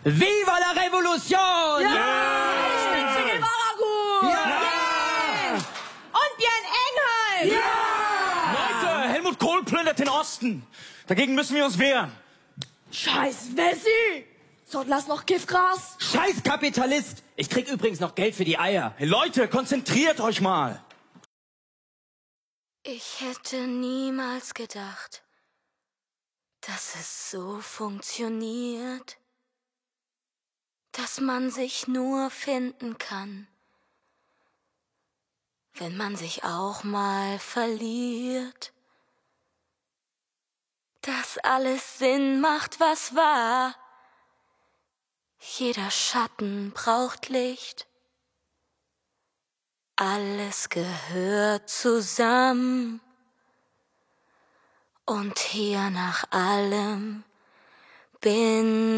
Viva la Revolution! Ja! Che Guevara gut! Ja! Und Björn Engholm! Leute, Helmut Kohl plündert den Osten. Dagegen müssen wir uns wehren. Scheiß Wessi! So, lass noch Giftgras. Scheiß Kapitalist. Ich krieg übrigens noch Geld für die Eier. Hey Leute, konzentriert euch mal. Ich hätte niemals gedacht, dass es so funktioniert, dass man sich nur finden kann, wenn man sich auch mal verliert, dass alles Sinn macht, was war. Jeder Schatten braucht Licht. Alles gehört zusammen. Und hier nach allem bin